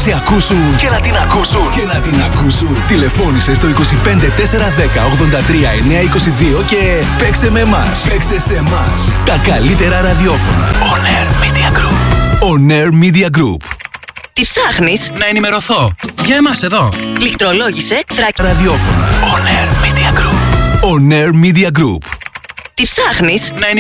σε ακούσουν και να την ακούσουν. Τηλεφώνησε στο 25410 83 922 και παίξε με εμάς. Παίξε σε εμάς. Τα καλύτερα ραδιόφωνα. On Air Media Group. On Air Media Group. Τι ψάχνεις? Να ενημερωθώ. Για εμάς εδώ. Λιχτρολόγησε Θράκη. Ραδιόφωνα. On Air Media Group. On Air Media Group. Τι ψάχνεις? Να